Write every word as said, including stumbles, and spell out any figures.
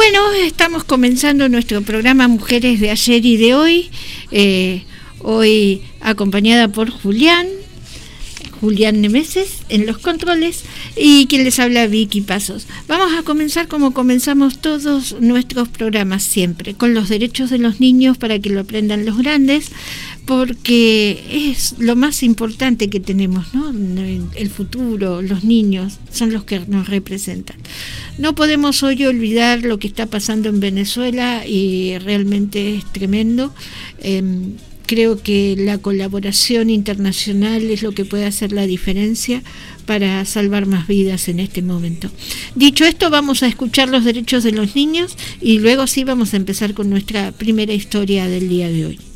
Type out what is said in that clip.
Bueno, estamos comenzando nuestro programa Mujeres de Ayer y de Hoy, eh, hoy acompañada por Julián, Julián Nemeses en los controles y quien les habla, Vicky Pasos. Vamos a comenzar como comenzamos todos nuestros programas siempre, con los derechos de los niños para que lo aprendan los grandes, porque es lo más importante que tenemos, ¿no? El futuro, los niños son los que nos representan. No podemos hoy olvidar lo que está pasando en Venezuela y realmente es tremendo. Eh, Creo que la colaboración internacional es lo que puede hacer la diferencia para salvar más vidas en este momento. Dicho esto, vamos a escuchar los derechos de los niños y luego sí vamos a empezar con nuestra primera historia del día de hoy.